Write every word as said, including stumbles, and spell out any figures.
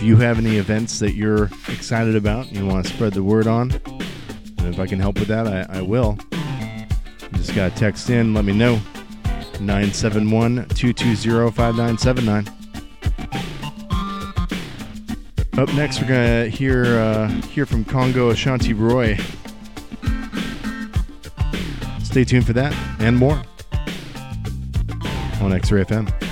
you have any events that you're excited about and you want to spread the word on, and if I can help with that, I, I will. You just got to text in, let me know. nine seven one, two two zero, five nine seven nine. Up next, we're going to hear uh, hear from Congo Ashanti Roy. Stay tuned for that and more on X-Ray F M.